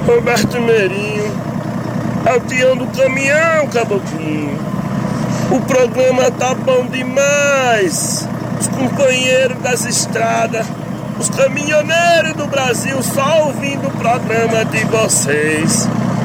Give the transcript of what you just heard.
Roberto Meirinho, é o Tião do caminhão, caboclinho. O programa tá bom demais. Os companheiros das estradas, os caminhoneiros do Brasil só ouvindo o programa de vocês.